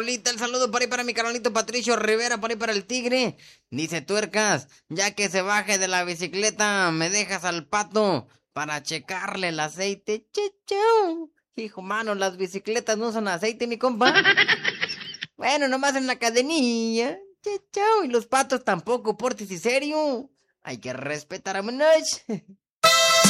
rolita. El saludo por ahí para mi carnalito Patricio Rivera, por ahí para el Tigre. Dice Tuercas, ya que se baje de la bicicleta, me dejas al pato para checarle el aceite. Chichau. Hijo, mano, las bicicletas no son aceite, mi compa. Bueno, nomás en la cadenilla. Chichau. Y los patos tampoco, portis y serio. Hay que respetar a Monoch.